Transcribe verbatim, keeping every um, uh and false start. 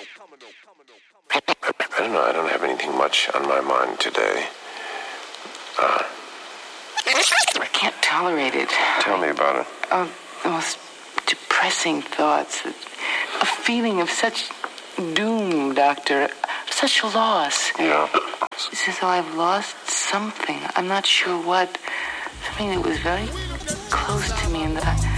I don't know. I don't have anything much on my mind today. Uh, I can't tolerate it. Tell me about it. Oh, the most depressing thoughts. A feeling of such doom, Doctor. Such loss. Yeah. It's as though I've lost something. I'm not sure what. Something that was very close to me and that I...